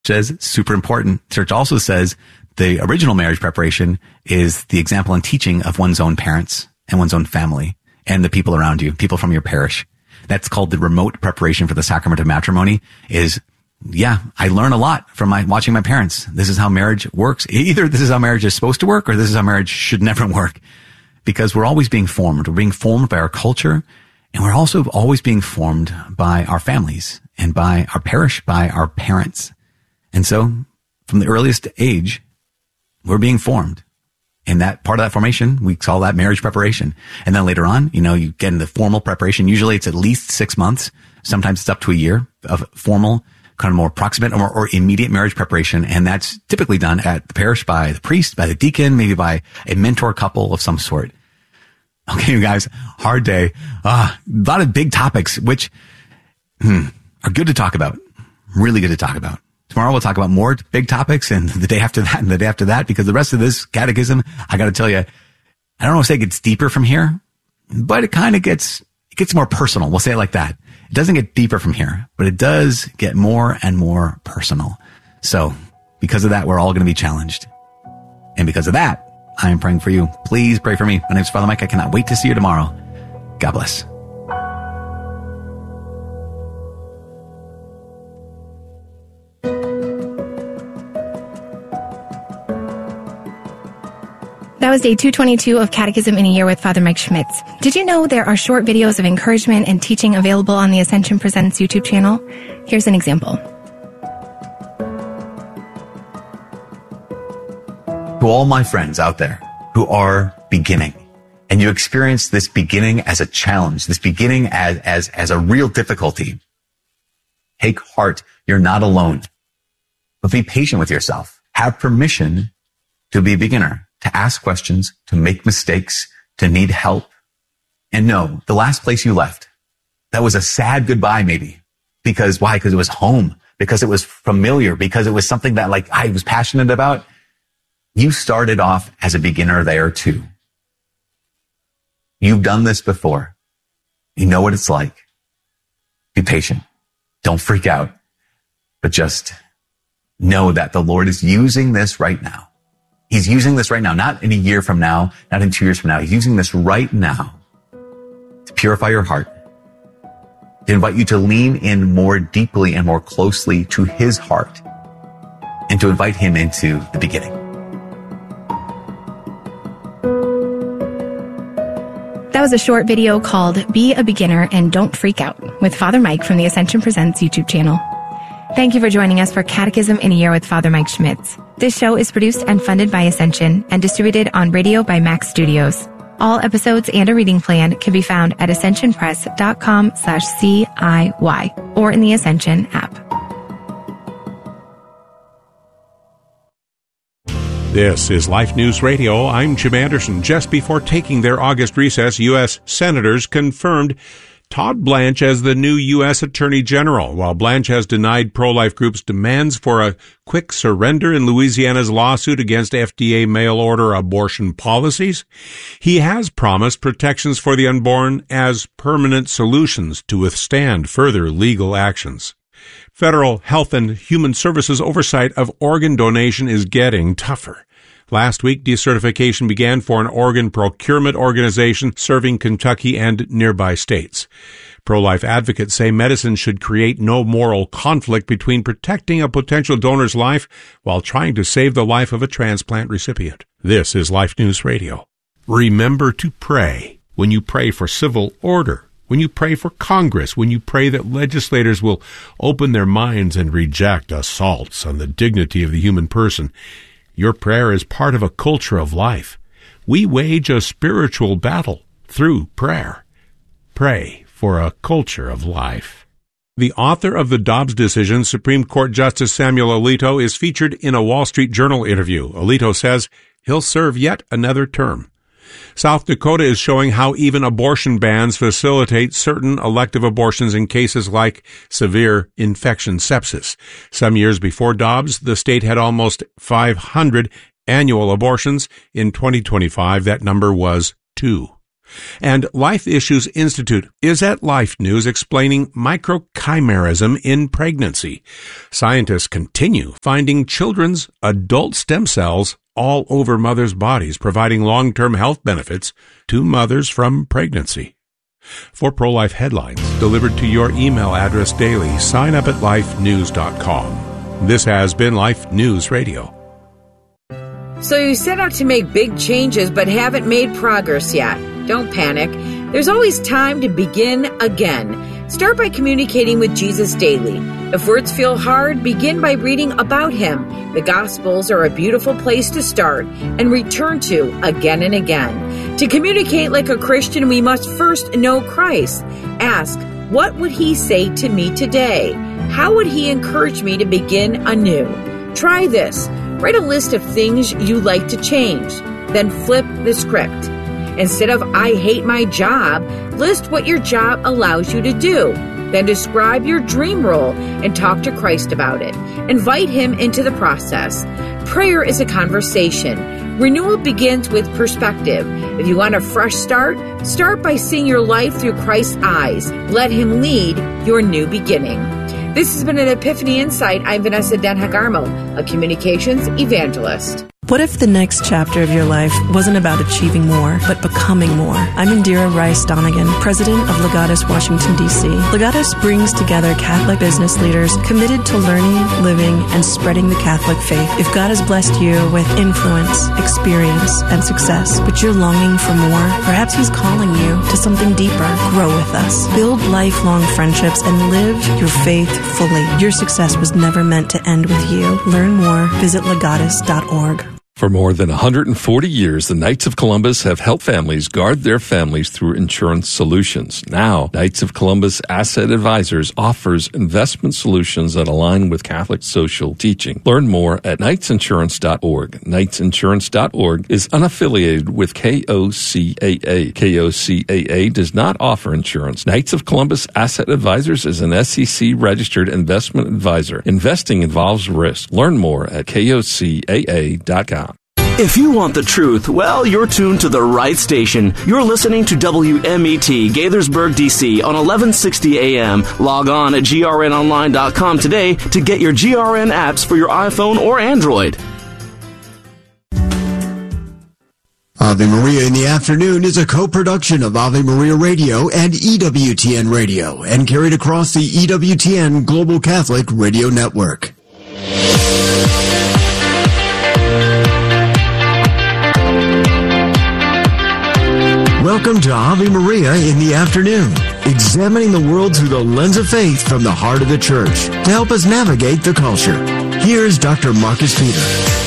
says super important. Church also says the original marriage preparation is the example and teaching of one's own parents and one's own family and the people around you, people from your parish. That's called the remote preparation for the sacrament of matrimony. I learn a lot from watching my parents. This is how marriage works. Either this is how marriage is supposed to work, or this is how marriage should never work. Because we're always being formed. We're being formed by our culture, and we're also always being formed by our families and by our parish, by our parents. And so, from the earliest age, we're being formed. And that part of that formation, we call that marriage preparation. And then later on, you get into formal preparation. Usually it's at least 6 months. Sometimes it's up to a year of formal, kind of more proximate or immediate marriage preparation. And that's typically done at the parish by the priest, by the deacon, maybe by a mentor couple of some sort. Okay, you guys, hard day. A lot of big topics, which are good to talk about. Really good to talk about. Tomorrow we'll talk about more big topics, and the day after that and the day after that, because the rest of this catechism, I got to tell you, I don't want to say it gets deeper from here, but it kind of gets more personal. We'll say it like that. It doesn't get deeper from here, but it does get more and more personal. So because of that, we're all going to be challenged. And because of that, I am praying for you. Please pray for me. My name is Father Mike. I cannot wait to see you tomorrow. God bless. That was day 222 of Catechism in a Year with Father Mike Schmitz. Did you know there are short videos of encouragement and teaching available on the Ascension Presents YouTube channel? Here's an example. To all my friends out there who are beginning, and you experience this beginning as a challenge, this beginning as a real difficulty, take heart. You're not alone. But be patient with yourself. Have permission to be a beginner, to ask questions, to make mistakes, to need help. And no, the last place you left, that was a sad goodbye maybe. Because why? Because it was home, because it was familiar, because it was something that I was passionate about. You started off as a beginner there too. You've done this before. You know what it's like. Be patient. Don't freak out, but just know that the Lord is using this right now. He's using this right now, not in a year from now, not in 2 years from now. He's using this right now to purify your heart, to invite you to lean in more deeply and more closely to his heart, and to invite him into the beginning. That was a short video called Be a Beginner and Don't Freak Out with Father Mike from the Ascension Presents YouTube channel. Thank you for joining us for Catechism in a Year with Father Mike Schmitz. This show is produced and funded by Ascension and distributed on radio by Max Studios. All episodes and a reading plan can be found at ascensionpress.com/CIY or in the Ascension app. This is Life News Radio. I'm Jim Anderson. Just before taking their August recess, U.S. senators confirmed Todd Blanche as the new U.S. Attorney General. While Blanche has denied pro-life groups' demands for a quick surrender in Louisiana's lawsuit against FDA mail-order abortion policies, he has promised protections for the unborn as permanent solutions to withstand further legal actions. Federal Health and Human Services oversight of organ donation is getting tougher. Last week, decertification began for an organ procurement organization serving Kentucky and nearby states. Pro-life advocates say medicine should create no moral conflict between protecting a potential donor's life while trying to save the life of a transplant recipient. This is Life News Radio. Remember to pray when you pray for civil order, when you pray for Congress, when you pray that legislators will open their minds and reject assaults on the dignity of the human person. Your prayer is part of a culture of life. We wage a spiritual battle through prayer. Pray for a culture of life. The author of the Dobbs decision, Supreme Court Justice Samuel Alito, is featured in a Wall Street Journal interview. Alito says he'll serve yet another term. South Dakota is showing how even abortion bans facilitate certain elective abortions in cases like severe infection sepsis. Some years before Dobbs, the state had almost 500 annual abortions. In 2025, that number was 2. And Life Issues Institute is at Life News explaining microchimerism in pregnancy. Scientists continue finding children's adult stem cells all over mothers' bodies, providing long-term health benefits to mothers from pregnancy. For pro-life headlines delivered to your email address daily, sign up at lifenews.com. This has been Life News Radio. So you set out to make big changes but haven't made progress yet. Don't panic. There's always time to begin again. Start by communicating with Jesus daily. If words feel hard, begin by reading about Him. The Gospels are a beautiful place to start and return to again and again. To communicate like a Christian, we must first know Christ. Ask, what would He say to me today? How would He encourage me to begin anew? Try this. Write a list of things you'd like to change. Then flip the script. Instead of I hate my job, list what your job allows you to do. Then describe your dream role and talk to Christ about it. Invite Him into the process. Prayer is a conversation. Renewal begins with perspective. If you want a fresh start, start by seeing your life through Christ's eyes. Let Him lead your new beginning. This has been an Epiphany Insight. I'm Vanessa Denhagarmo, a communications evangelist. What if the next chapter of your life wasn't about achieving more, but becoming more? I'm Indira Rice Donegan, president of Legatus Washington, D.C. Legatus brings together Catholic business leaders committed to learning, living, and spreading the Catholic faith. If God has blessed you with influence, experience, and success, but you're longing for more, perhaps He's calling you to something deeper. Grow with us. Build lifelong friendships and live your faith fully. Your success was never meant to end with you. Learn more. Visit legatus.org. For more than 140 years, the Knights of Columbus have helped families guard their families through insurance solutions. Now, Knights of Columbus Asset Advisors offers investment solutions that align with Catholic social teaching. Learn more at knightsinsurance.org. Knightsinsurance.org is unaffiliated with KOCAA. KOCAA does not offer insurance. Knights of Columbus Asset Advisors is an SEC-registered investment advisor. Investing involves risk. Learn more at KOCAA.com. If you want the truth, well, you're tuned to the right station. You're listening to WMET, Gaithersburg, D.C. on 1160 AM. Log on at grnonline.com today to get your GRN apps for your iPhone or Android. Ave Maria in the Afternoon is a co-production of Ave Maria Radio and EWTN Radio and carried across the EWTN Global Catholic Radio Network. Welcome to Ave Maria in the Afternoon, examining the world through the lens of faith from the heart of the Church to help us navigate the culture. Here's Dr. Marcus Peter.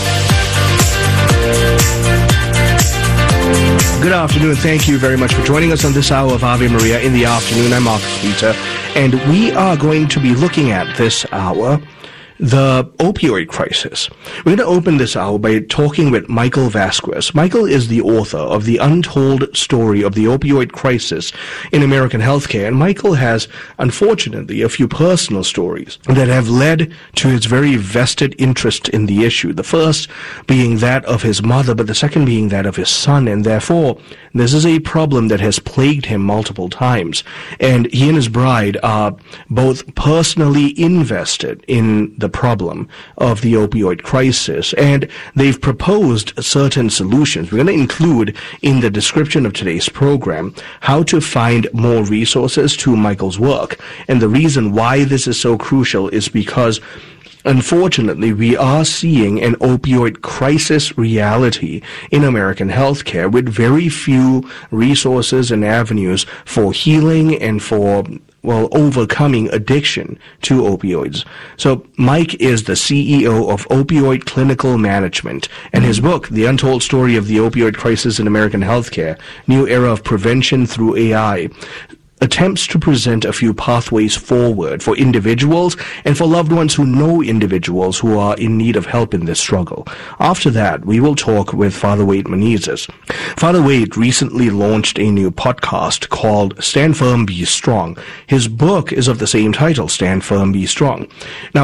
Good afternoon. Thank you very much for joining us on this hour of Ave Maria in the Afternoon. I'm Marcus Peter, and we are going to be looking at this hour the opioid crisis. We're going to open this hour by talking with Michael Vasquez. Michael is the author of The Untold Story of the Opioid Crisis in American Healthcare, and Michael has, unfortunately, a few personal stories that have led to his very vested interest in the issue. The first being that of his mother, but the second being that of his son, and therefore, this is a problem that has plagued him multiple times. And he and his bride are both personally invested in the problem of the opioid crisis, and they've proposed certain solutions. We're going to include in the description of today's program how to find more resources to Michael's work. And the reason why this is so crucial is because unfortunately, we are seeing an opioid crisis reality in American healthcare with very few resources and avenues for healing and for overcoming addiction to opioids. So Mike is the CEO of Opioid Clinical Management, and his book, The Untold Story of the Opioid Crisis in American Healthcare, New Era of Prevention Through AI, attempts to present a few pathways forward for individuals and for loved ones who know individuals who are in need of help in this struggle. After that, we will talk with Father Wade Menezes. Father Wade recently launched a new podcast called Stand Firm, Be Strong. His book is of the same title, Stand Firm, Be Strong. Now,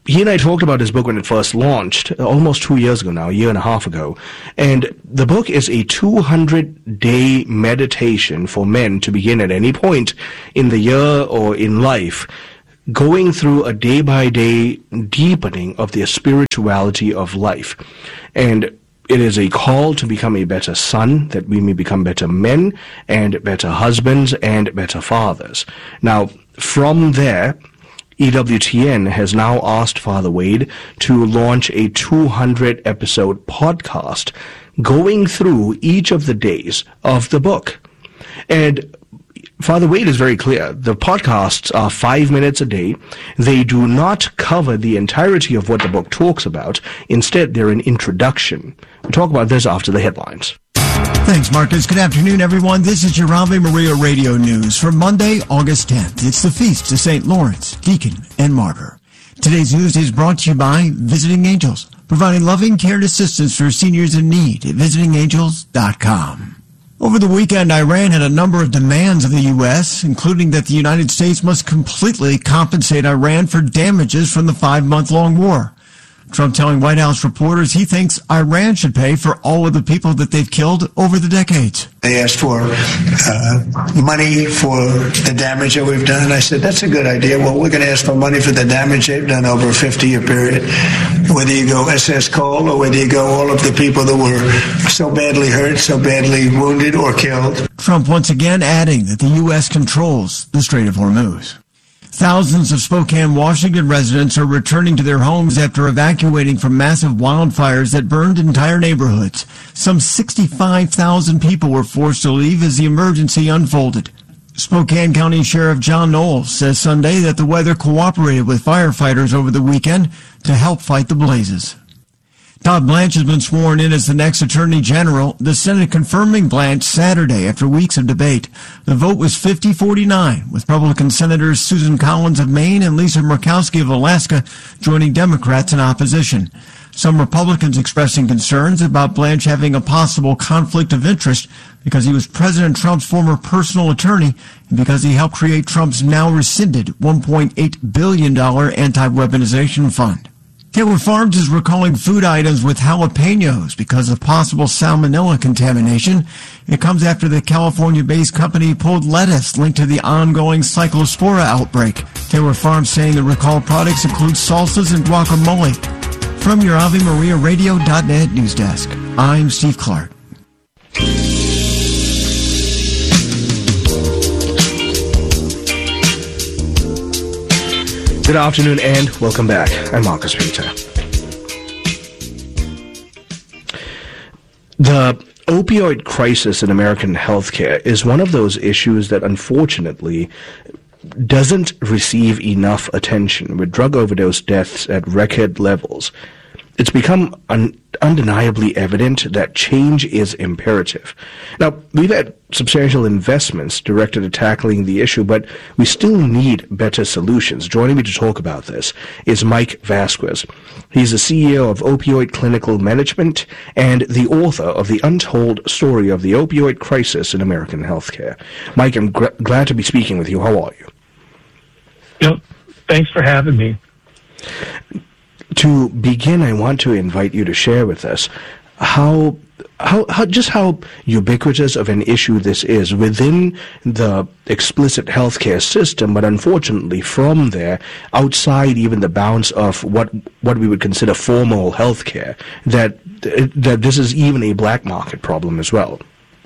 he and I talked about his book when it first launched, almost 2 years ago now, a year and a half ago. And the book is a 200-day meditation for men to begin at any point in the year or in life, going through a day-by-day deepening of the spirituality of life. And it is a call to become a better son, that we may become better men and better husbands and better fathers. Now, from there, EWTN has now asked Father Wade to launch a 200-episode podcast going through each of the days of the book. And Father Wade is very clear. The podcasts are 5 minutes a day. They do not cover the entirety of what the book talks about. Instead, they're an introduction. We'll talk about this after the headlines. Thanks, Marcus. Good afternoon, everyone. This is your Ave Maria Radio News for Monday, August 10th. It's the feast of St. Lawrence, Deacon and Martyr. Today's news is brought to you by Visiting Angels, providing loving care and assistance for seniors in need at visitingangels.com. Over the weekend, Iran had a number of demands of the U.S., including that the United States must completely compensate Iran for damages from the 5-month-long war. Trump telling White House reporters he thinks Iran should pay for all of the people that they've killed over the decades. They asked for money for the damage that we've done. I said, that's a good idea. Well, we're going to ask for money for the damage they've done over a 50-year period. Whether you go SS Cole or whether you go all of the people that were so badly hurt, so badly wounded or killed. Trump once again adding that the U.S. controls the Strait of Hormuz. Thousands of Spokane, Washington residents are returning to their homes after evacuating from massive wildfires that burned entire neighborhoods. Some 65,000 people were forced to leave as the emergency unfolded. Spokane County Sheriff John Knowles says Sunday that the weather cooperated with firefighters over the weekend to help fight the blazes. Todd Blanche has been sworn in as the next Attorney General, the Senate confirming Blanche Saturday after weeks of debate. The vote was 50-49, with Republican Senators Susan Collins of Maine and Lisa Murkowski of Alaska joining Democrats in opposition. Some Republicans expressing concerns about Blanche having a possible conflict of interest because he was President Trump's former personal attorney and because he helped create Trump's now rescinded $1.8 billion anti-weaponization fund. Taylor Farms is recalling food items with jalapenos because of possible salmonella contamination. It comes after the California-based company pulled lettuce linked to the ongoing Cyclospora outbreak. Taylor Farms saying the recalled products include salsas and guacamole. From your AveMariaRadio.net news desk, I'm Steve Clark. Good afternoon and welcome back. I'm Marcus Peter. The opioid crisis in American healthcare is one of those issues that unfortunately doesn't receive enough attention, with drug overdose deaths at record levels. It's become undeniably evident that change is imperative. Now, we've had substantial investments directed at tackling the issue, but we still need better solutions. Joining me to talk about this is Mike Vasquez. He's the CEO of Opioid Clinical Management and the author of The Untold Story of the Opioid Crisis in American Healthcare. Mike, I'm glad to be speaking with you. How are you? Yep. Thanks for having me. To begin, I want to invite you to share with us how ubiquitous of an issue this is within the explicit healthcare system, but unfortunately from there, outside even the bounds of what we would consider formal healthcare, that this is even a black market problem as well.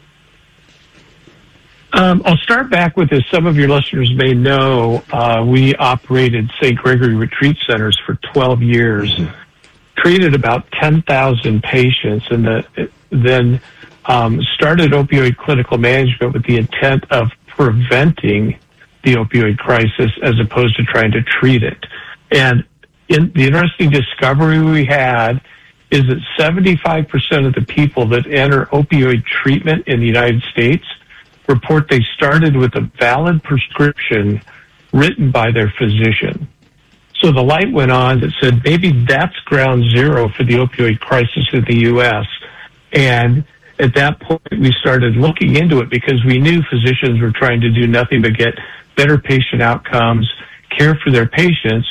I'll start back with this. Some of your listeners may know we operated St. Gregory Retreat Centers for 12 years, treated about 10,000 patients, and then started opioid clinical management with the intent of preventing the opioid crisis as opposed to trying to treat it. And the interesting discovery we had is that 75% of the people that enter opioid treatment in the United States report they started with a valid prescription written by their physician. So the light went on that said maybe that's ground zero for the opioid crisis in the U.S. And at that point, we started looking into it because we knew physicians were trying to do nothing but get better patient outcomes, care for their patients.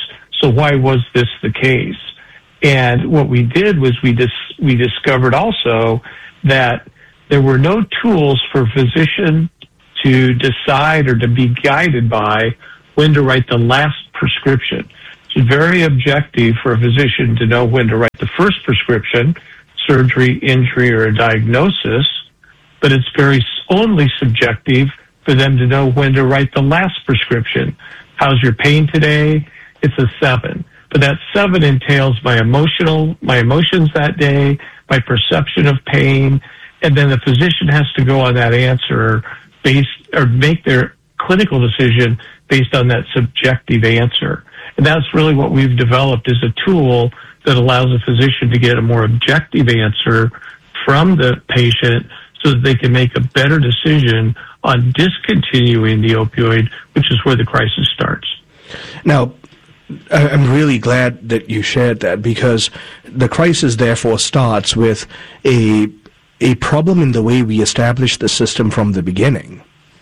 So why was this the case? And what we did was we discovered also that there were no tools for physician to decide or to be guided by when to write the last prescription. It's very objective for a physician to know when to write the first prescription, surgery, injury, or a diagnosis, but it's very only subjective for them to know when to write the last prescription. How's your pain today? It's a 7. But that 7 entails my emotions that day, my perception of pain, and then the physician has to go on that answer or make their clinical decision based on that subjective answer. And that's really what we've developed is a tool that allows a physician to get a more objective answer from the patient so that they can make a better decision on discontinuing the opioid, which is where the crisis starts. Now, I'm really glad that you shared that, because the crisis therefore starts with a problem in the way we establish the system from the beginning.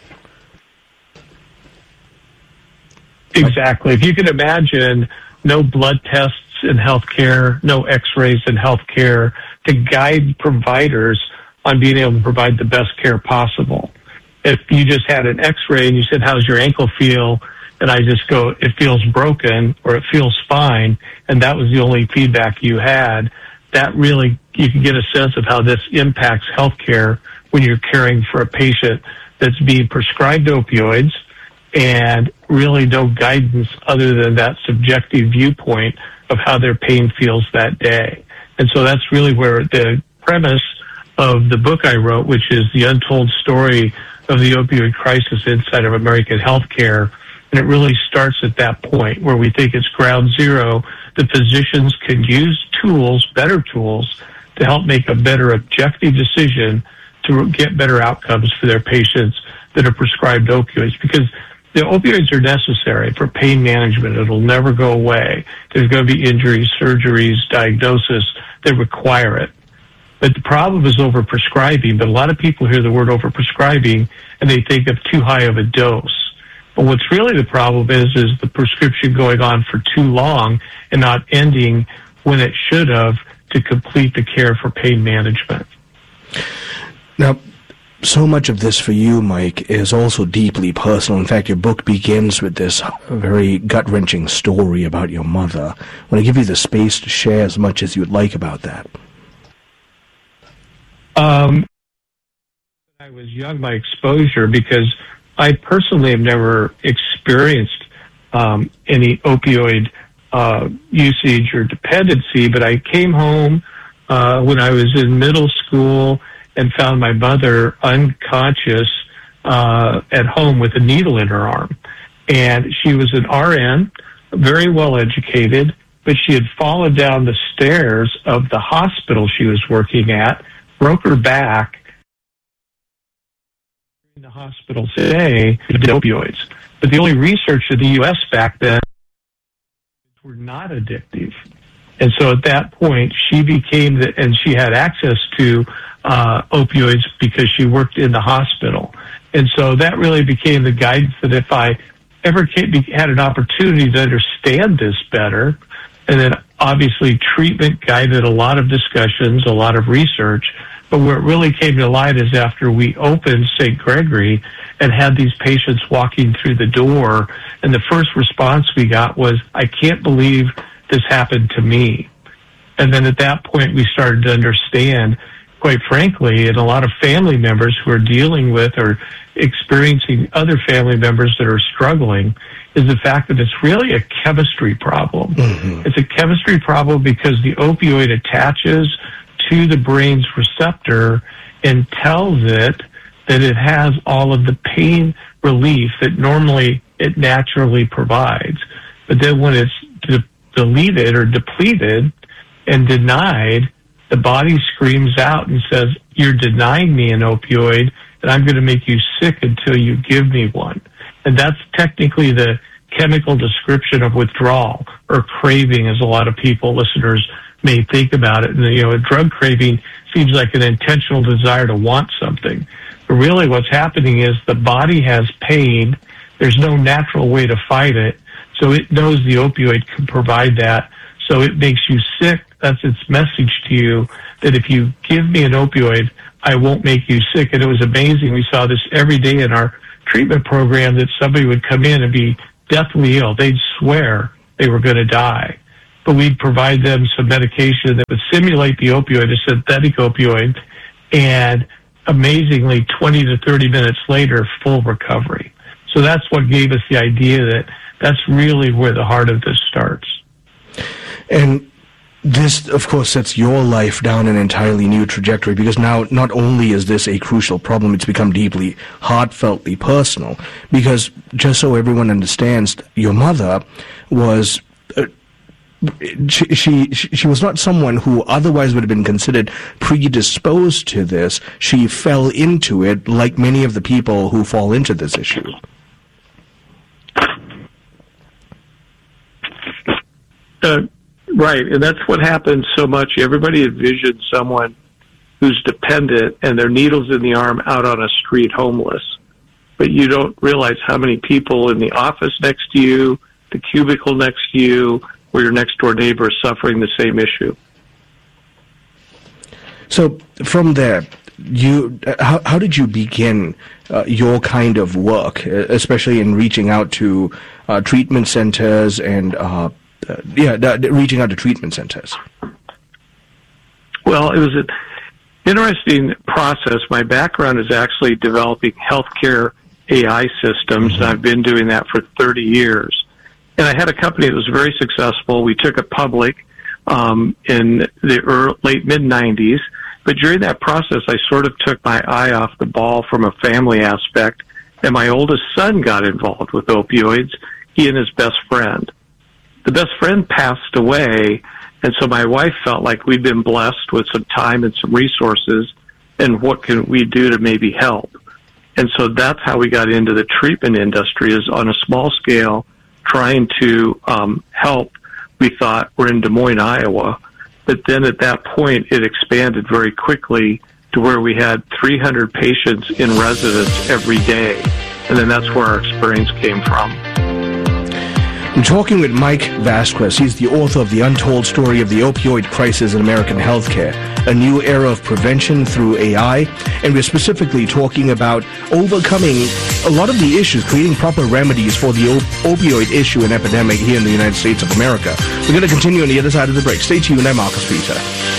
Exactly. If you can imagine no blood tests in healthcare, no x-rays in healthcare to guide providers on being able to provide the best care possible. If you just had an x-ray and you said, how's your ankle feel? And I just go, it feels broken or it feels fine, and that was the only feedback you had, that really, you can get a sense of how this impacts healthcare when you're caring for a patient that's being prescribed opioids and really no guidance other than that subjective viewpoint of how their pain feels that day. And so that's really where the premise of the book I wrote, which is the untold story of the opioid crisis inside of American healthcare. And it really starts at that point where we think it's ground zero. The physicians can use tools, better tools, to help make a better objective decision to get better outcomes for their patients that are prescribed opioids. Because the opioids are necessary for pain management. It'll never go away. There's going to be injuries, surgeries, diagnosis that require it. But the problem is overprescribing. But a lot of people hear the word overprescribing and they think of too high of a dose. But what's really the problem is the prescription going on for too long and not ending when it should have to complete the care for pain management. Now, so much of this for you, Mike, is also deeply personal. In fact, your book begins with this very gut-wrenching story about your mother. I want to give you the space to share as much as you'd like about that. When I was young, my exposure, because I personally have never experienced any opioid usage or dependency, but I came home when I was in middle school and found my mother unconscious at home with a needle in her arm. And she was an RN, very well educated, but she had fallen down the stairs of the hospital she was working at, broke her back. In the hospital today, did opioids. But the only research in the U.S. back then were not addictive. And so at that point, she became and she had access to opioids because she worked in the hospital. And so that really became the guidance that if I ever had an opportunity to understand this better, and then obviously treatment guided a lot of discussions, a lot of research, but where it really came to light is after we opened St. Gregory and had these patients walking through the door, and the first response we got was, I can't believe this happened to me. And then at that point we started to understand, quite frankly, and a lot of family members who are dealing with or experiencing other family members that are struggling, is the fact that it's really a chemistry problem. Mm-hmm. It's a chemistry problem because the opioid attaches to the brain's receptor and tells it that it has all of the pain relief that normally it naturally provides. But then when it's deleted or depleted and denied, the body screams out and says, you're denying me an opioid, and I'm going to make you sick until you give me one. And that's technically the chemical description of withdrawal or craving, as a lot of people, listeners, may think about it. And, a drug craving seems like an intentional desire to want something. But really what's happening is the body has pain. There's no natural way to fight it. So it knows the opioid can provide that. So it makes you sick. That's its message to you, that if you give me an opioid, I won't make you sick. And it was amazing. We saw this every day in our treatment program, that somebody would come in and be deathly ill. They'd swear they were going to die. But we'd provide them some medication that would simulate the opioid, a synthetic opioid, and amazingly, 20 to 30 minutes later, full recovery. So that's what gave us the idea that that's really where the heart of this starts. And this, of course, sets your life down an entirely new trajectory, because now not only is this a crucial problem, it's become deeply, heartfeltly personal. Because just so everyone understands, your mother was... She was not someone who otherwise would have been considered predisposed to this. She fell into it like many of the people who fall into this issue. Right, and that's what happens so much. Everybody envisions someone who's dependent and their needles in the arm out on a street homeless. But you don't realize how many people in the office next to you, the cubicle next to you, or your next door neighbor is suffering the same issue. So from there, how did you begin your kind of work, especially in reaching out to treatment centers and reaching out to treatment centers? Well, it was an interesting process. My background is actually developing healthcare AI systems, and I've been doing that for 30 years. And I had a company that was very successful. We took it public in the late mid-'90s. But during that process, I sort of took my eye off the ball from a family aspect, and my oldest son got involved with opioids, he and his best friend. The best friend passed away, and so my wife felt like we'd been blessed with some time and some resources, and what can we do to maybe help? And so that's how we got into the treatment industry, is on a small scale, trying to help. We thought we're in Des Moines, Iowa, but then at that point it expanded very quickly to where we had 300 patients in residence every day, and then that's where our experience came from. I'm talking with Mike Vasquez. He's the author of The Untold Story of the Opioid Crisis in American Healthcare, a new era of prevention through AI. And we're specifically talking about overcoming a lot of the issues, creating proper remedies for the opioid issue and epidemic here in the United States of America. We're going to continue on the other side of the break. Stay tuned. I'm Marcus Peter.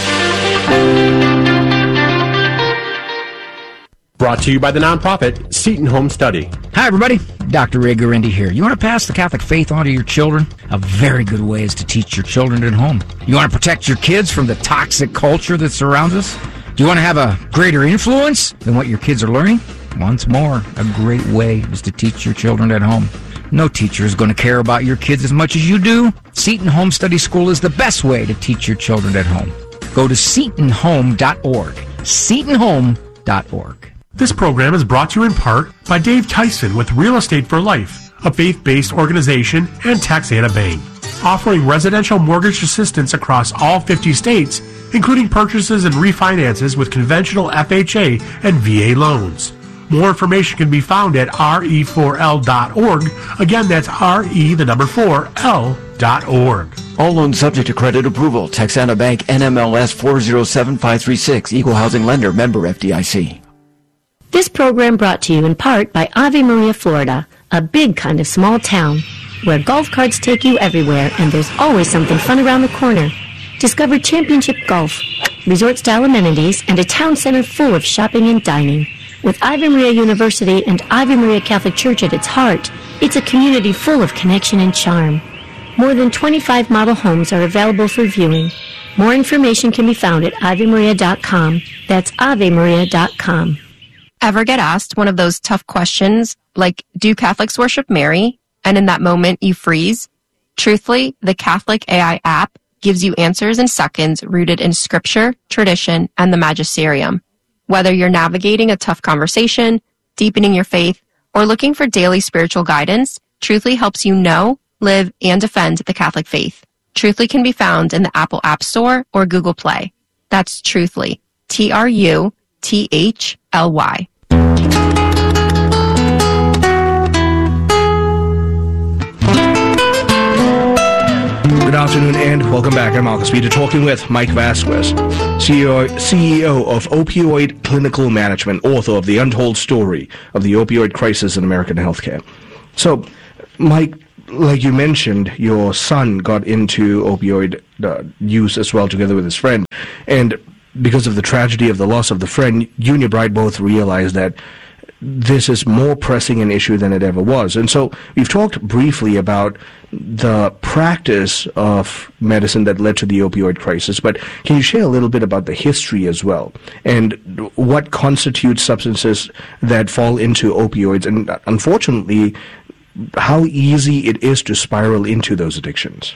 Brought to you by the nonprofit Seton Home Study. Hi, everybody. Dr. Ray Guarendi here. You want to pass the Catholic faith on to your children? A very good way is to teach your children at home. You want to protect your kids from the toxic culture that surrounds us? Do you want to have a greater influence than what your kids are learning? Once more, a great way is to teach your children at home. No teacher is going to care about your kids as much as you do. Seton Home Study School is the best way to teach your children at home. Go to setonhome.org. setonhome.org. This program is brought to you in part by Dave Tyson with Real Estate for Life, a faith-based organization, and Taxana Bank, offering residential mortgage assistance across all 50 states, including purchases and refinances with conventional FHA and VA loans. More information can be found at re4l.org. Again, that's re4l.org. All loans subject to credit approval. Taxana Bank, NMLS 407536, Equal Housing Lender, member FDIC. This program brought to you in part by Ave Maria, Florida, a big kind of small town where golf carts take you everywhere and there's always something fun around the corner. Discover championship golf, resort-style amenities, and a town center full of shopping and dining. With Ave Maria University and Ave Maria Catholic Church at its heart, it's a community full of connection and charm. More than 25 model homes are available for viewing. More information can be found at AveMaria.com. That's AveMaria.com. Ever get asked one of those tough questions like, do Catholics worship Mary? And in that moment you freeze? Truthfully, the Catholic AI app gives you answers in seconds rooted in scripture, tradition, and the magisterium. Whether you're navigating a tough conversation, deepening your faith, or looking for daily spiritual guidance, Truthfully helps you know, live, and defend the Catholic faith. Truthfully can be found in the Apple App Store or Google Play. That's Truthfully. TRUTHLY. Good afternoon and welcome back. I'm Marcus Peter talking with Mike Vasquez, CEO of Opioid Clinical Management, author of The Untold Story of the Opioid Crisis in American Healthcare. So, Mike, like you mentioned, your son got into opioid use as well together with his friend. And because of the tragedy of the loss of the friend, you and your bride both realized that this is more pressing an issue than it ever was. And so we've talked briefly about the practice of medicine that led to the opioid crisis, but can you share a little bit about the history as well and what constitutes substances that fall into opioids and, unfortunately, how easy it is to spiral into those addictions?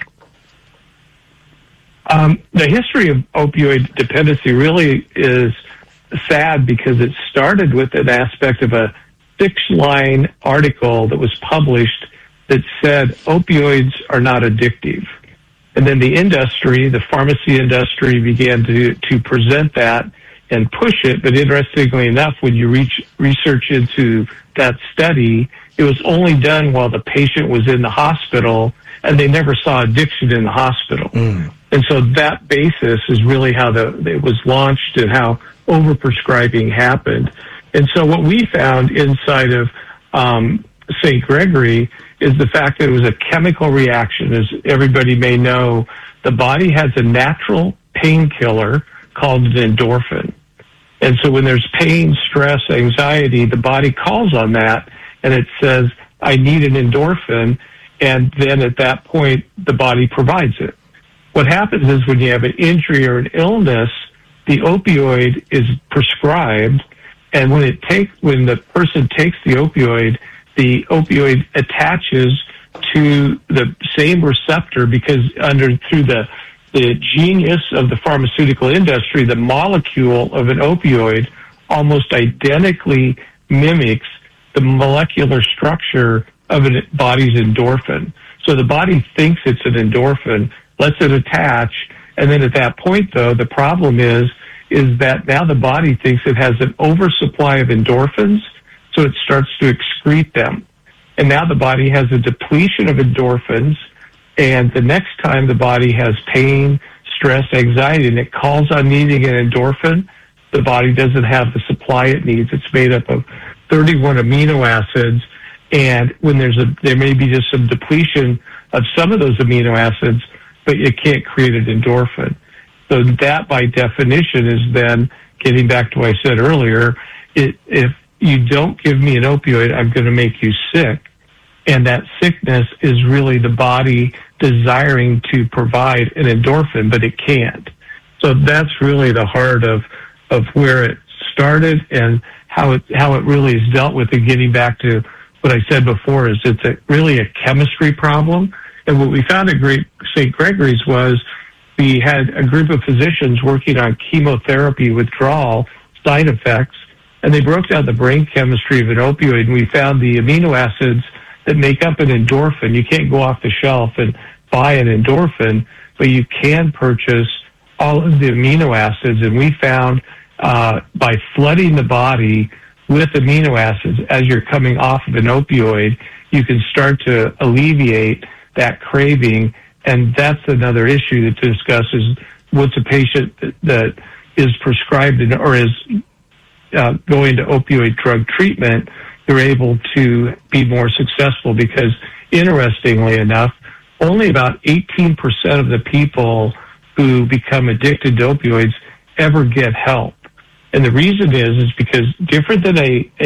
The history of opioid dependency really is sad because it started with an aspect of a 6-line article that was published that said opioids are not addictive. And then the industry, the pharmacy industry, began to present that and push it. But interestingly enough, when you research into that study, it was only done while the patient was in the hospital, and they never saw addiction in the hospital. And so that basis is really how it was launched and how overprescribing happened. And so what we found inside of St. Gregory is the fact that it was a chemical reaction. As everybody may know, the body has a natural painkiller called an endorphin. And so when there's pain, stress, anxiety, the body calls on that and it says, I need an endorphin. And then at that point, the body provides it. What happens is when you have an injury or an illness, the opioid is prescribed, and when the person takes the opioid attaches to the same receptor because through the genius of the pharmaceutical industry, the molecule of an opioid almost identically mimics the molecular structure of a body's endorphin. So the body thinks it's an endorphin, lets it attach, and then at that point, though, the problem is that now the body thinks it has an oversupply of endorphins, so it starts to excrete them. And now the body has a depletion of endorphins, and the next time the body has pain, stress, anxiety, and it calls on needing an endorphin, the body doesn't have the supply it needs. It's made up of 31 amino acids, and when there may be just some depletion of some of those amino acids, but you can't create an endorphin. So that, by definition, is then, getting back to what I said earlier, if you don't give me an opioid, I'm going to make you sick. And that sickness is really the body desiring to provide an endorphin, but it can't. So that's really the heart of where it started and how it really is dealt with. And getting back to what I said before, is it's really a chemistry problem. And what we found at St. Gregory's was we had a group of physicians working on chemotherapy withdrawal side effects, and they broke down the brain chemistry of an opioid, and we found the amino acids that make up an endorphin. You can't go off the shelf and buy an endorphin, but you can purchase all of the amino acids, and we found by flooding the body with amino acids as you're coming off of an opioid, you can start to alleviate that craving. And that's another issue to discuss is what's a patient that is prescribed or is going to opioid drug treatment, they're able to be more successful because, interestingly enough, only about 18% of the people who become addicted to opioids ever get help. And the reason is because different than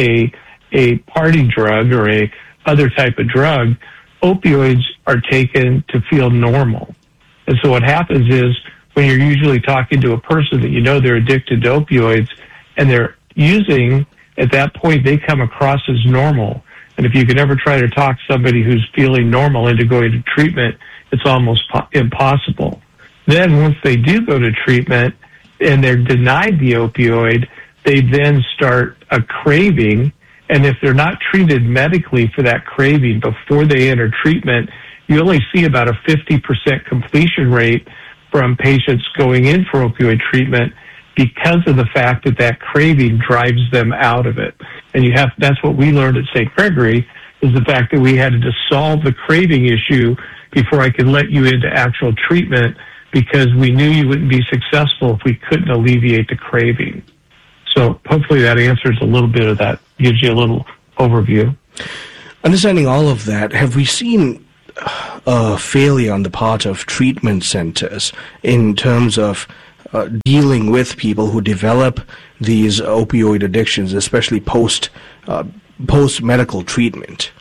a party drug or a other type of drug, opioids are taken to feel normal. And so what happens is when you're usually talking to a person that you know they're addicted to opioids and they're using, at that point they come across as normal. And if you can ever try to talk somebody who's feeling normal into going to treatment, it's almost impossible. Then once they do go to treatment and they're denied the opioid, they then start a craving. And if they're not treated medically for that craving before they enter treatment, you only see about a 50% completion rate from patients going in for opioid treatment because of the fact that that craving drives them out of it. And that's what we learned at St. Gregory, is the fact that we had to solve the craving issue before I could let you into actual treatment, because we knew you wouldn't be successful if we couldn't alleviate the craving. So hopefully that answers a little bit of that, gives you a little overview. Understanding all of that, have we seen a failure on the part of treatment centers in terms of dealing with people who develop these opioid addictions, especially post-medical treatment?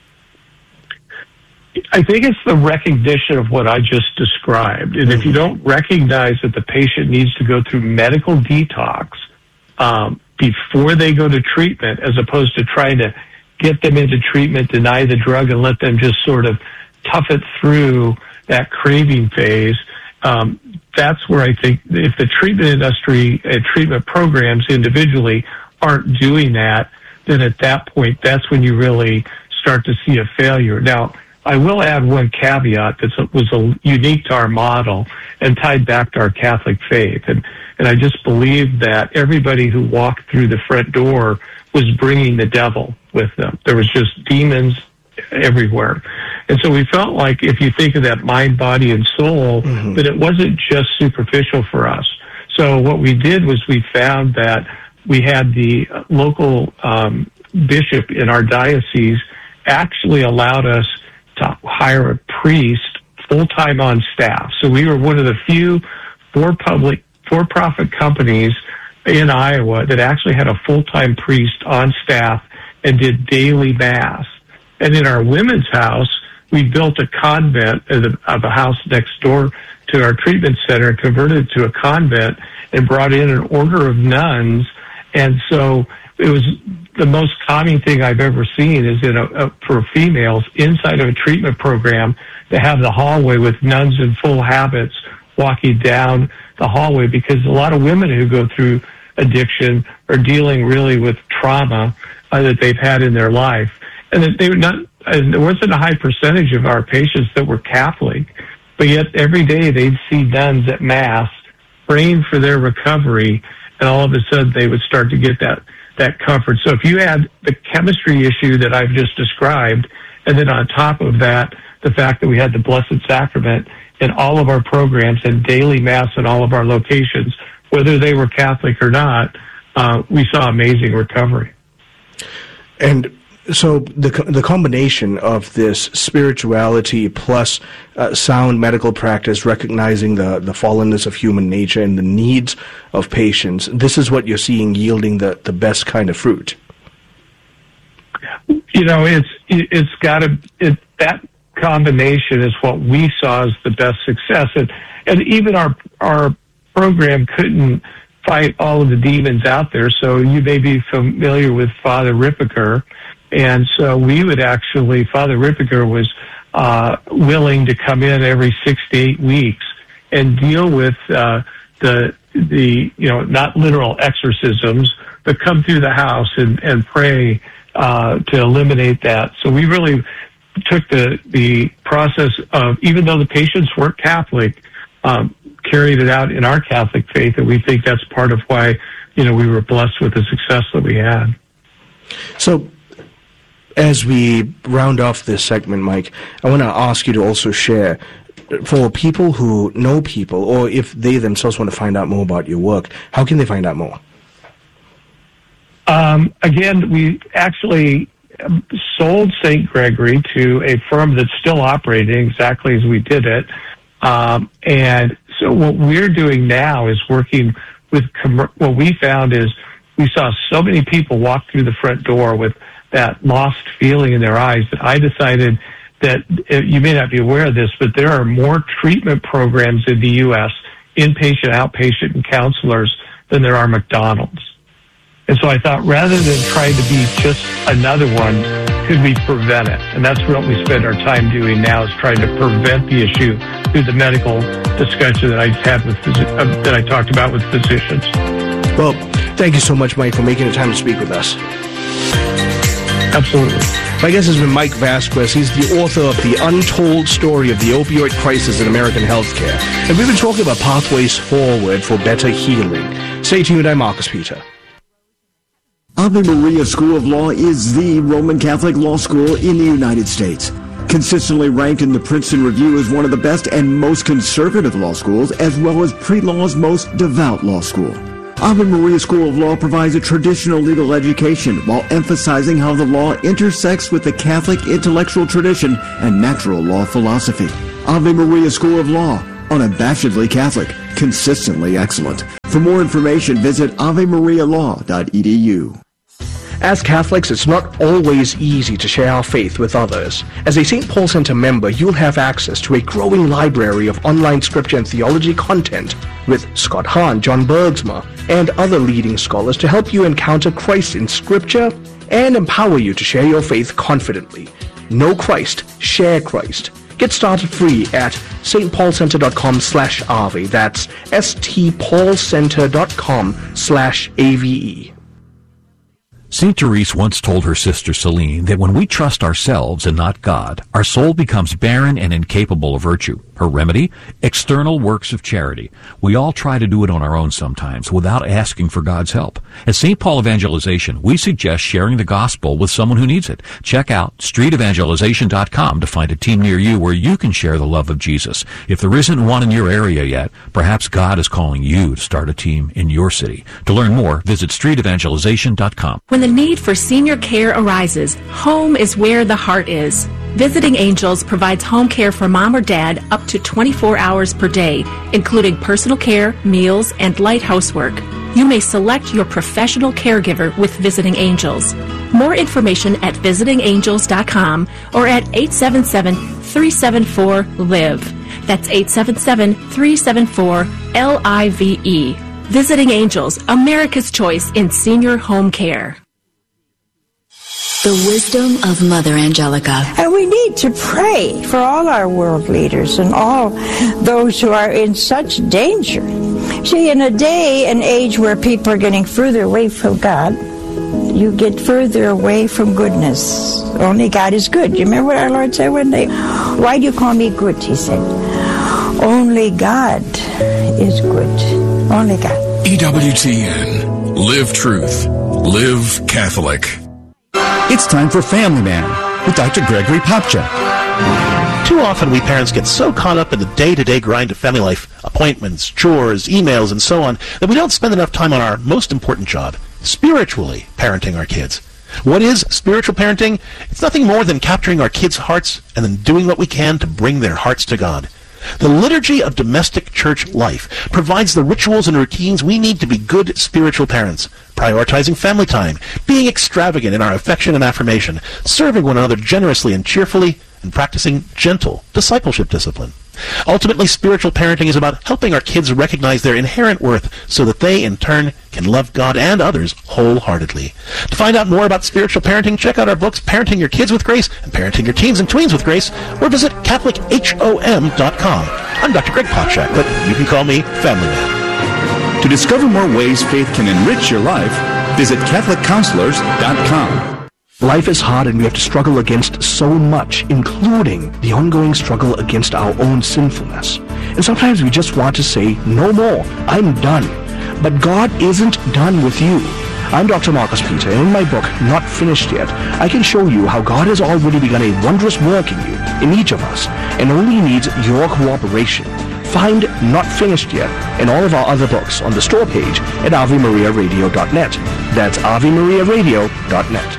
I think it's the recognition of what I just described. And if you don't recognize that the patient needs to go through medical detox before they go to treatment, as opposed to trying to get them into treatment, deny the drug, and let them just sort of tough it through that craving phase, that's where I think if the treatment industry and treatment programs individually aren't doing that, then at that point, that's when you really start to see a failure. Now, I will add one caveat that was unique to our model and tied back to our Catholic faith. And I just believe that everybody who walked through the front door was bringing the devil with them. There was just demons everywhere. And so we felt like, if you think of that mind, body, and soul, that it wasn't just superficial for us. So what we did was we found that we had the local bishop in our diocese actually allowed us to hire a priest full-time on staff. So we were one of the few for-profit companies in Iowa that actually had a full-time priest on staff and did daily mass. And in our women's house, we built a convent of a house next door to our treatment center, converted it to a convent, and brought in an order of nuns. And so it was the most calming thing I've ever seen is for females inside of a treatment program to have the hallway with nuns in full habits walking down the hallway, because a lot of women who go through addiction are dealing really with trauma that they've had in their life. And that there wasn't a high percentage of our patients that were Catholic, but yet every day they'd see nuns at Mass praying for their recovery, and all of a sudden they would start to get that comfort. So if you add the chemistry issue that I've just described, and then on top of that, the fact that we had the Blessed Sacrament in all of our programs and daily Mass in all of our locations, whether they were Catholic or not, we saw amazing recovery. And so the combination of this spirituality plus sound medical practice, recognizing the fallenness of human nature and the needs of patients, this is what you're seeing yielding the best kind of fruit. You know, it's got to that combination is what we saw as the best success, and even our program couldn't fight all of the demons out there. So you may be familiar with Father Rippeker. And so we would actually, Father Rippeker was willing to come in every 6 to 8 weeks and deal with the not literal exorcisms, but come through the house and pray to eliminate that. So we really took the process of, even though the patients weren't Catholic, carried it out in our Catholic faith, and we think that's part of why we were blessed with the success that we had. So, as we round off this segment, Mike, I want to ask you to also share, for people who know people, or if they themselves want to find out more about your work, how can they find out more? Again, we actually sold St. Gregory to a firm that's still operating exactly as we did it. And so what we're doing now is working with, what we found is we saw so many people walk through the front door with that lost feeling in their eyes that I decided that, you may not be aware of this, but there are more treatment programs in the U.S., inpatient, outpatient, and counselors than there are McDonald's. And so I thought, rather than trying to be just another one, could we prevent it? And that's what we spend our time doing now, is trying to prevent the issue through the medical discussion that I had with that I talked about with physicians. Well, thank you so much, Mike, for making the time to speak with us. Absolutely. My guest has been Mike Vasquez. He's the author of The Untold Story of the Opioid Crisis in American Healthcare. And we've been talking about pathways forward for better healing. Stay tuned. I'm Marcus Peter. Ave Maria School of Law is the Roman Catholic law school in the United States. Consistently ranked in the Princeton Review as one of the best and most conservative law schools, as well as pre-law's most devout law school. Ave Maria School of Law provides a traditional legal education while emphasizing how the law intersects with the Catholic intellectual tradition and natural law philosophy. Ave Maria School of Law, unabashedly Catholic, consistently excellent. For more information, visit avemarialaw.edu. As Catholics, it's not always easy to share our faith with others. As a St. Paul Center member, you'll have access to a growing library of online scripture and theology content with Scott Hahn, John Bergsma, and other leading scholars to help you encounter Christ in scripture and empower you to share your faith confidently. Know Christ, share Christ. Get started free at stpaulcenter.com/Ave. That's stpaulcenter.com/AVE. St. Therese once told her sister Celine that when we trust ourselves and not God, our soul becomes barren and incapable of virtue. Her remedy? External works of charity. We all try to do it on our own sometimes without asking for God's help. At St. Paul Evangelization, we suggest sharing the gospel with someone who needs it. Check out streetevangelization.com to find a team near you where you can share the love of Jesus. If there isn't one in your area yet, perhaps God is calling you to start a team in your city. To learn more, visit streetevangelization.com. When the need for senior care arises, home is where the heart is. Visiting Angels provides home care for mom or dad up to 24 hours per day, including personal care, meals, and light housework. You may select your professional caregiver with Visiting Angels. More information at visitingangels.com or at 877-374-LIVE. That's 877-374-LIVE. Visiting Angels, America's choice in senior home care. The wisdom of Mother Angelica. And we need to pray for all our world leaders and all those who are in such danger. See, in a day and age where people are getting further away from God, you get further away from goodness. Only God is good. You remember what our Lord said one day? Why do you call me good? He said, only God is good. Only God. EWTN. Live truth. Live Catholic. It's time for Family Man with Dr. Gregory Popcak. Too often we parents get so caught up in the day-to-day grind of family life, appointments, chores, emails, and so on, that we don't spend enough time on our most important job, spiritually parenting our kids. What is spiritual parenting? It's nothing more than capturing our kids' hearts and then doing what we can to bring their hearts to God. The liturgy of domestic church life provides the rituals and routines we need to be good spiritual parents, prioritizing family time, being extravagant in our affection and affirmation, serving one another generously and cheerfully, and practicing gentle discipleship discipline. Ultimately, spiritual parenting is about helping our kids recognize their inherent worth so that they, in turn, can love God and others wholeheartedly. To find out more about spiritual parenting, check out our books, Parenting Your Kids with Grace and Parenting Your Teens and Tweens with Grace, or visit CatholicHOM.com. I'm Dr. Greg Popcak, but you can call me Family Man. To discover more ways faith can enrich your life, visit CatholicCounselors.com. Life is hard and we have to struggle against so much, including the ongoing struggle against our own sinfulness. And sometimes we just want to say, no more, I'm done. But God isn't done with you. I'm Dr. Marcus Peter, and in my book, Not Finished Yet, I can show you how God has already begun a wondrous work in you, in each of us, and only needs your cooperation. Find Not Finished Yet and all of our other books on the store page at AveMariaRadio.net. That's AveMariaRadio.net.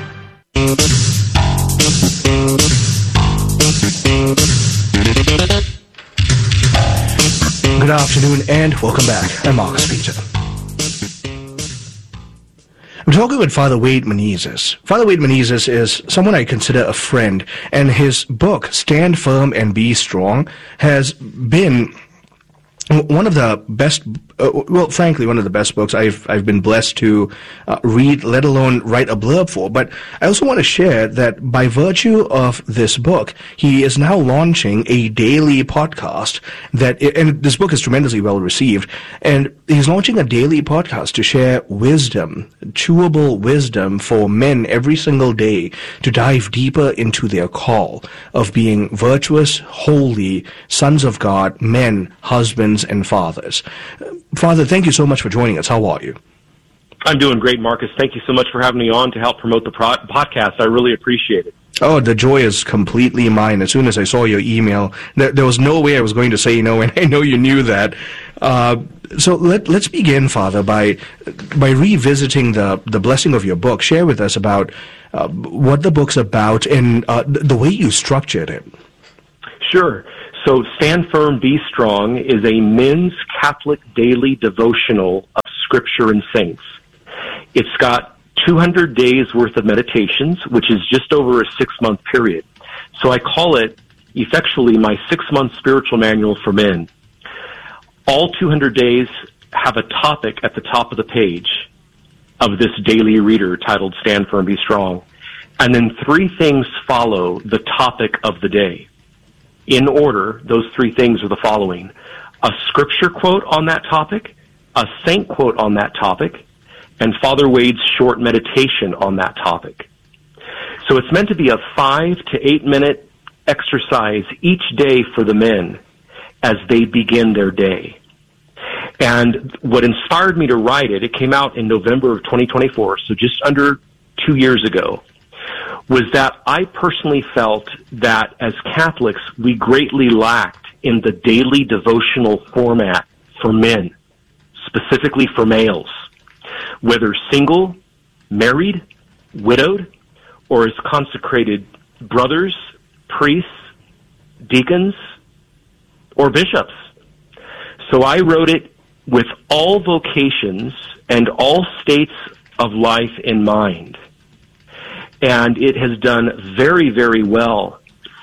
Good afternoon and welcome back. I'm Marcus Peter. I'm talking with Father Wade Menezes. Father Wade Menezes is someone I consider a friend, and his book, Stand Firm and Be Strong, has been one of the best, frankly, one of the best books I've been blessed to read, let alone write a blurb for. But I also want to share that by virtue of this book, he is now launching a daily podcast and this book is tremendously well received, and he's launching a daily podcast to share wisdom, chewable wisdom for men every single day to dive deeper into their call of being virtuous, holy, sons of God, men, husbands, and fathers. Father, thank you so much for joining us. How are you? I'm doing great, Marcus. Thank you so much for having me on to help promote the podcast. I really appreciate it. Oh, the joy is completely mine. As soon as I saw your email, there was no way I was going to say no, and I know you knew that. So let's begin, Father, by revisiting the blessing of your book. Share with us about what the book's about and the way you structured it. Sure. So Stand Firm, Be Strong is a men's Catholic daily devotional of Scripture and Saints. It's got 200 days worth of meditations, which is just over a 6-month period. So I call it effectually my 6-month spiritual manual for men. All 200 days have a topic at the top of the page of this daily reader titled Stand Firm, Be Strong. And then 3 things follow the topic of the day. In order, those 3 things are the following: a scripture quote on that topic, a saint quote on that topic, and Father Wade's short meditation on that topic. So it's meant to be a 5 to 8 minute exercise each day for the men as they begin their day. And what inspired me to write it came out in November of 2024, so just under 2 years ago, was that I personally felt that as Catholics, we greatly lacked in the daily devotional format for men, specifically for males, whether single, married, widowed, or as consecrated brothers, priests, deacons, or bishops. So I wrote it with all vocations and all states of life in mind. And it has done very, very well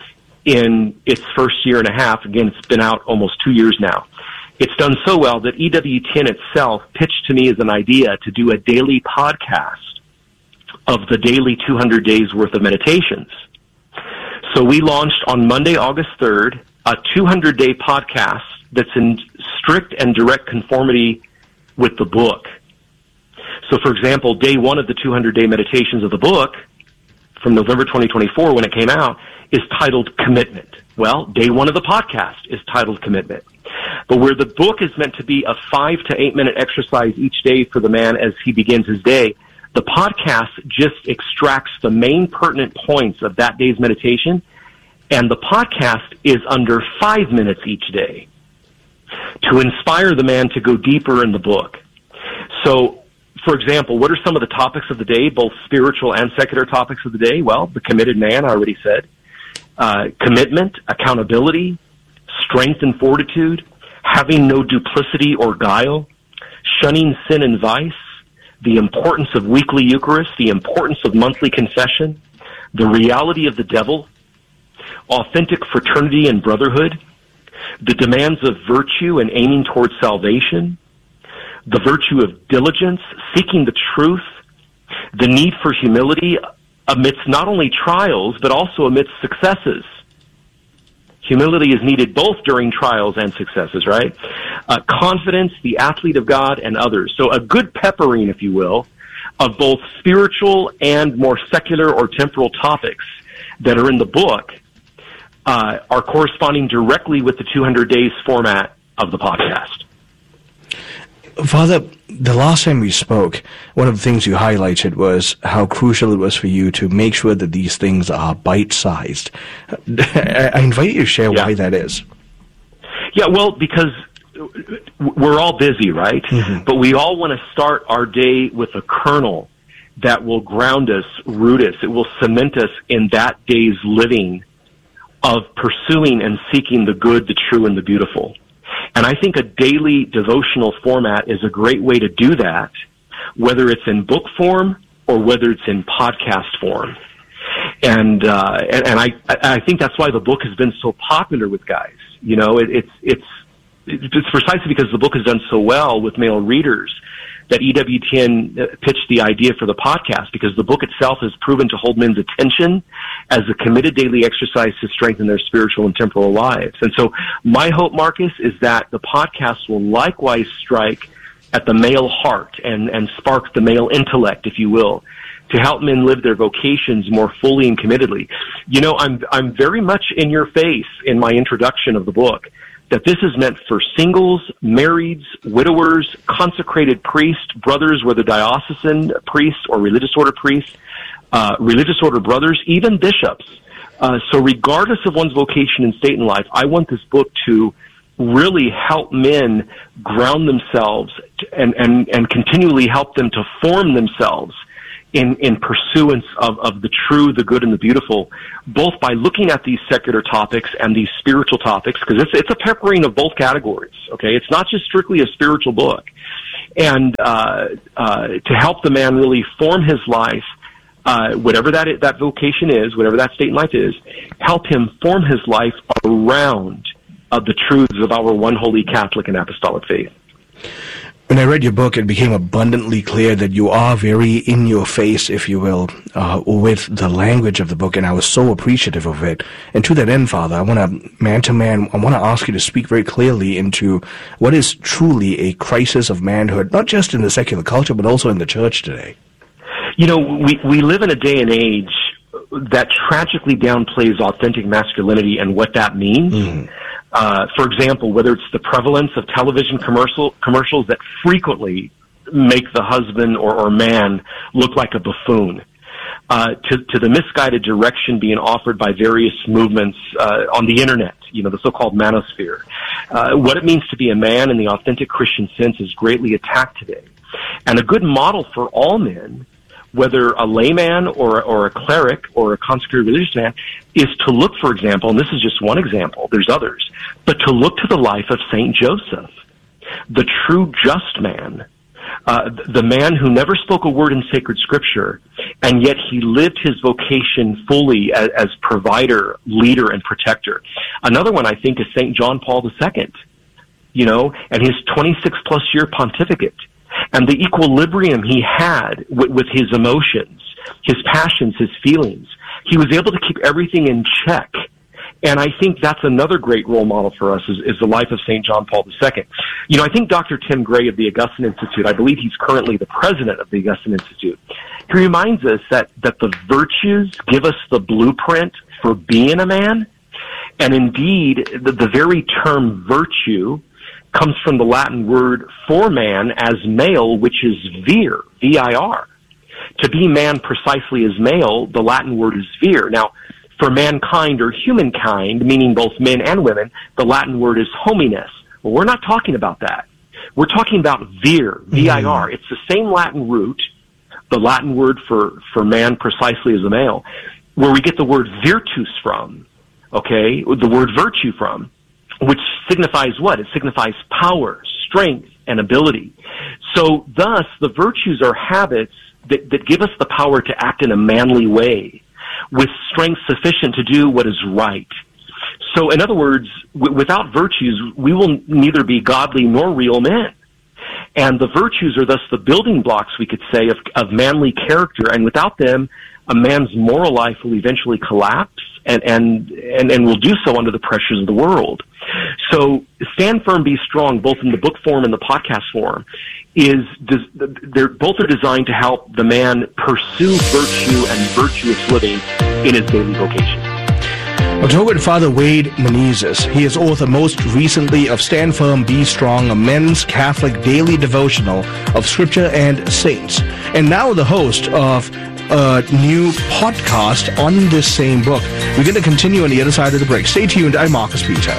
in its first year and a half. Again, it's been out almost 2 years now. It's done so well that EWTN itself pitched to me as an idea to do a daily podcast of the daily 200 days worth of meditations. So we launched on Monday, August 3rd, a 200-day podcast that's in strict and direct conformity with the book. So, for example, day 1 of the 200-day meditations of the book from November 2024 when it came out is titled Commitment. Well, day 1 of the podcast is titled Commitment. But where the book is meant to be a 5 to 8 minute exercise each day for the man as he begins his day, the podcast just extracts the main pertinent points of that day's meditation, and the podcast is under 5 minutes each day to inspire the man to go deeper in the book. So, for example, what are some of the topics of the day, both spiritual and secular topics of the day? Well, the committed man, I already said. Commitment, accountability, strength and fortitude, having no duplicity or guile, shunning sin and vice, the importance of weekly Eucharist, the importance of monthly confession, the reality of the devil, authentic fraternity and brotherhood, the demands of virtue and aiming towards salvation, the virtue of diligence, seeking the truth, the need for humility amidst not only trials, but also amidst successes. Humility is needed both during trials and successes, right? Confidence, the athlete of God, and others. So a good peppering, if you will, of both spiritual and more secular or temporal topics that are in the book are corresponding directly with the 200 days format of the podcast. Father, the last time we spoke, one of the things you highlighted was how crucial it was for you to make sure that these things are bite-sized. I invite you to share why that is. Yeah, well, because we're all busy, right? Mm-hmm. But we all want to start our day with a kernel that will ground us, root us. It will cement us in that day's living of pursuing and seeking the good, the true, and the beautiful. And I think a daily devotional format is a great way to do that, whether it's in book form or whether it's in podcast form. And I think that's why the book has been so popular with guys. You know, it's precisely because the book has done so well with male readers that EWTN pitched the idea for the podcast, because the book itself has proven to hold men's attention as a committed daily exercise to strengthen their spiritual and temporal lives. And so my hope, Marcus, is that the podcast will likewise strike at the male heart and spark the male intellect, if you will, to help men live their vocations more fully and committedly. You know, I'm very much in your face in my introduction of the book that this is meant for singles, marrieds, widowers, consecrated priests, brothers, whether diocesan priests or religious order priests, religious order brothers, even bishops. So regardless of one's vocation and state in life, I want this book to really help men ground themselves and continually help them to form themselves in pursuance of the true, the good, and the beautiful, both by looking at these secular topics and these spiritual topics, because it's a peppering of both categories, okay? It's not just strictly a spiritual book. And to help the man really form his life, whatever that vocation is, whatever that state in life is, help him form his life around the truths of our one holy Catholic and apostolic faith. When I read your book, it became abundantly clear that you are very in your face, if you will, with the language of the book, and I was so appreciative of it. And to that end, Father, I want to, man to man, I want to ask you to speak very clearly into what is truly a crisis of manhood, not just in the secular culture, but also in the church today. You know, we live in a day and age that tragically downplays authentic masculinity and what that means. Mm-hmm. For example, whether it's the prevalence of television commercials that frequently make the husband or man look like a buffoon, to the misguided direction being offered by various movements on the internet, you know, the so-called manosphere. What it means to be a man in the authentic Christian sense is greatly attacked today. And a good model for all men, whether a layman or a cleric or a consecrated religious man, is to look, for example, and this is just one example, there's others, but to look to the life of Saint Joseph, the true just man, the man who never spoke a word in sacred scripture, and yet he lived his vocation fully as provider, leader, and protector. Another one, I think, is Saint John Paul II, you know, and his 26-plus year pontificate, and the equilibrium he had with his emotions, his passions, his feelings. He was able to keep everything in check. And I think that's another great role model for us is the life of St. John Paul II. You know, I think Dr. Tim Gray of the Augustine Institute, I believe he's currently the president of the Augustine Institute, he reminds us that the virtues give us the blueprint for being a man. And indeed, the very term virtue comes from the Latin word for man as male, which is vir, V-I-R. To be man precisely as male, the Latin word is vir. Now, for mankind or humankind, meaning both men and women, the Latin word is homines. Well, we're not talking about that. We're talking about vir, V-I-R. It's the same Latin root, the Latin word for man precisely as a male, where we get the word virtus from, okay, the word virtue from, which signifies what? It signifies power, strength, and ability. So thus, the virtues are habits that give us the power to act in a manly way, with strength sufficient to do what is right. So in other words, without virtues, we will neither be godly nor real men. And the virtues are thus the building blocks, we could say, of manly character, and without them, a man's moral life will eventually collapse and will do so under the pressures of the world. So Stand Firm, Be Strong, both in the book form and the podcast form, both are designed to help the man pursue virtue and virtuous living in his daily vocation. We're talking with Father Wade Menezes. He is author most recently of Stand Firm, Be Strong, a men's Catholic daily devotional of Scripture and Saints, and now the host of a new podcast on this same book. We're going to continue on the other side of the break. Stay tuned. I'm Marcus Peter.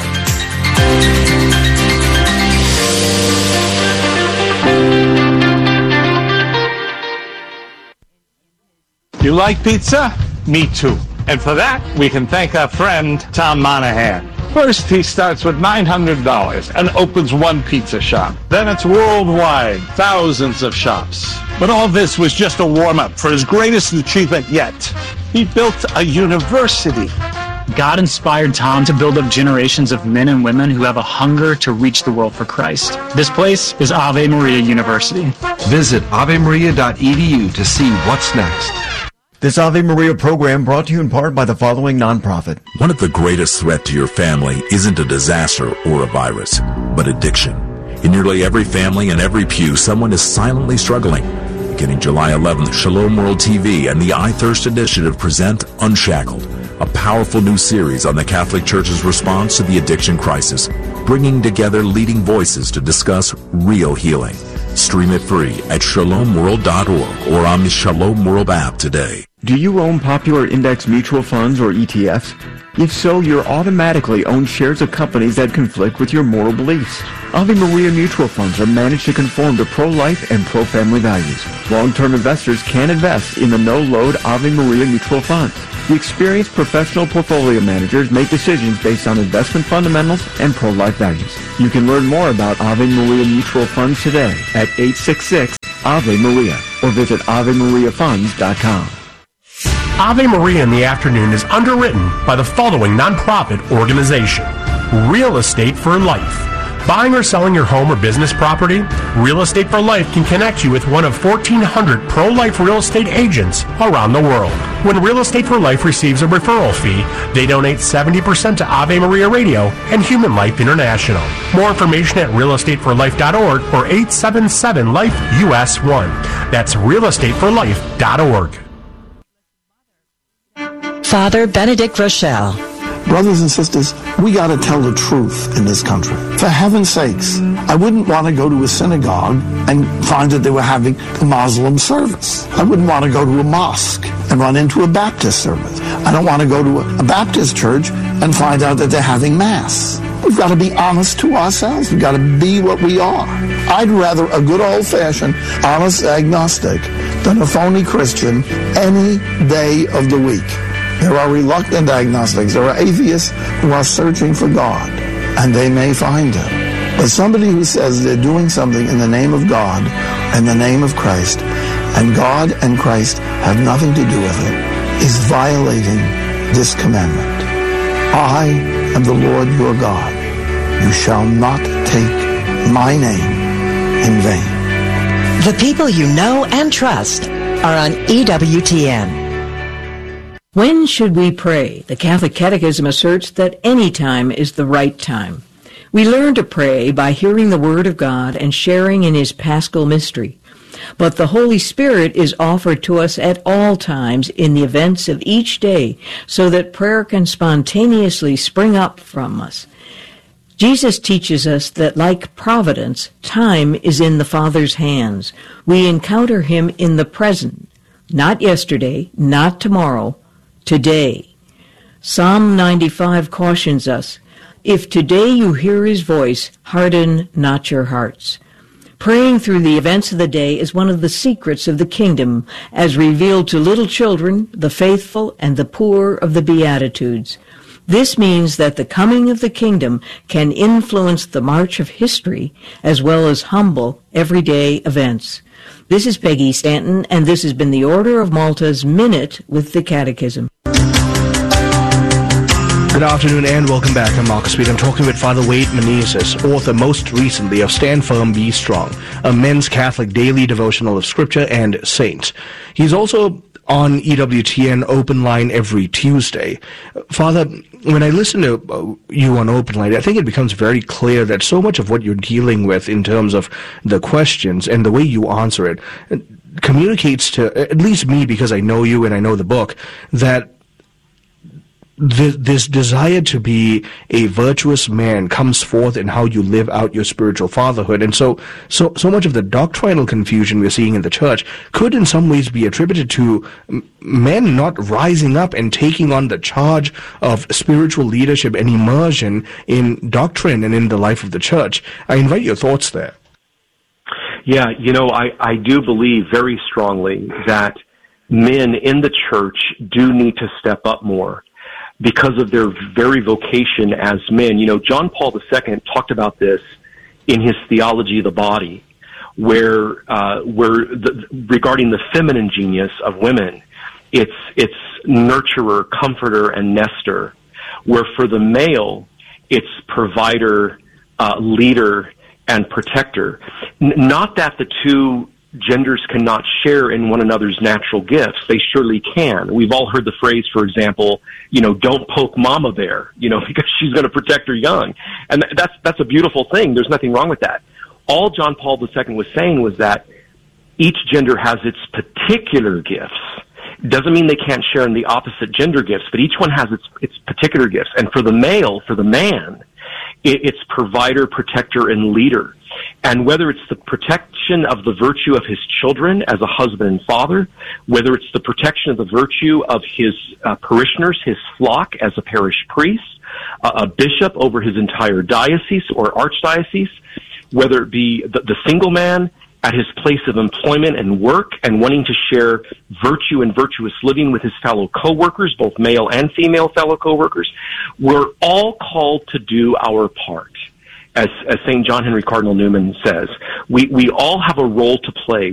You like pizza? Me too. And for that, we can thank our friend Tom Monahan. First, he starts with $900 and opens one pizza shop. Then it's worldwide, thousands of shops. But all this was just a warm-up for his greatest achievement yet. He built a university. God inspired Tom to build up generations of men and women who have a hunger to reach the world for Christ. This place is Ave Maria University. Visit avemaria.edu to see what's next. This Ave Maria program brought to you in part by the following nonprofit. One of the greatest threats to your family isn't a disaster or a virus, but addiction. In nearly every family and every pew, someone is silently struggling. Beginning July 11th, Shalom World TV and the I Thirst Initiative present Unshackled, a powerful new series on the Catholic Church's response to the addiction crisis. bringing together leading voices to discuss real healing. Stream it free at shalomworld.org or on the Shalom World app today. Do you own popular index mutual funds or ETFs? If so, you're automatically own shares of companies that conflict with your moral beliefs. Ave Maria mutual funds are managed to conform to pro-life and pro-family values. Long-term investors can invest in the no-load Ave Maria mutual funds. The experienced professional portfolio managers make decisions based on investment fundamentals and pro-life values. You can learn more about Ave Maria mutual funds today at 866 Ave Maria or visit AveMariaFunds.com. Ave Maria in the Afternoon is underwritten by the following nonprofit organization: Real Estate for Life. Buying or selling your home or business property? Real Estate for Life can connect you with one of 1,400 pro-life real estate agents around the world. When Real Estate for Life receives a referral fee, they donate 70% to Ave Maria Radio and Human Life International. More information at realestateforlife.org or 877-LIFE-US1. That's realestateforlife.org. Father Benedict Rochelle. Brothers and sisters, we got to tell the truth in this country. For heaven's sakes, I wouldn't want to go to a synagogue and find that they were having a Muslim service. I wouldn't want to go to a mosque and run into a Baptist service. I don't want to go to a Baptist church and find out that they're having Mass. We've got to be honest to ourselves. We've got to be what we are. I'd rather a good old-fashioned, honest agnostic than a phony Christian any day of the week. There are reluctant agnostics. There are atheists who are searching for God, and they may find Him. But somebody who says they're doing something in the name of God and the name of Christ, and God and Christ have nothing to do with it, is violating this commandment. I am the Lord your God. You shall not take my name in vain. The people you know and trust are on EWTN. When should we pray? The Catholic Catechism asserts that any time is the right time. We learn to pray by hearing the Word of God and sharing in His Paschal mystery. But the Holy Spirit is offered to us at all times in the events of each day, so that prayer can spontaneously spring up from us. Jesus teaches us that, like providence, time is in the Father's hands. We encounter Him in the present, not yesterday, not tomorrow, today. Psalm 95 cautions us, "If today you hear His voice, harden not your hearts." Praying through the events of the day is one of the secrets of the kingdom, as revealed to little children, the faithful, and the poor of the Beatitudes. This means that the coming of the kingdom can influence the march of history, as well as humble, everyday events. This is Peggy Stanton, and this has been the Order of Malta's Minute with the Catechism. Good afternoon and welcome back. I'm Marcus Speed. I'm talking with Father Wade Menezes, author most recently of Stand Firm, Be Strong, a men's Catholic daily devotional of Scripture and Saints. He's also on EWTN Open Line every Tuesday. Father, when I listen to you on Open Line, I think it becomes very clear that so much of what you're dealing with in terms of the questions and the way you answer it communicates to, at least me, because I know you and I know the book, that this desire to be a virtuous man comes forth in how you live out your spiritual fatherhood. And so much of the doctrinal confusion we're seeing in the church could in some ways be attributed to men not rising up and taking on the charge of spiritual leadership and immersion in doctrine and in the life of the church. I invite your thoughts there. Yeah, I do believe very strongly that men in the church do need to step up more, because of their very vocation as men. John Paul II talked about this in his Theology of the Body, where regarding the feminine genius of women, it's nurturer, comforter, and nester, where for the male, it's provider, leader, and protector. Not that the two genders cannot share in one another's natural gifts. They surely can. We've all heard the phrase, for example, don't poke mama bear, because she's going to protect her young. And that's a beautiful thing. There's nothing wrong with that. All John Paul II was saying was that each gender has its particular gifts. It doesn't mean they can't share in the opposite gender gifts, but each one has its particular gifts. And for the male, for the man, It's provider, protector, and leader. And whether it's the protection of the virtue of his children as a husband and father, whether it's the protection of the virtue of his parishioners, his flock as a parish priest, a bishop over his entire diocese or archdiocese, whether it be the single man at his place of employment and work and wanting to share virtue and virtuous living with his fellow co-workers, both male and female fellow co-workers, we're all called to do our part. As St. John Henry Cardinal Newman says, we all have a role to play.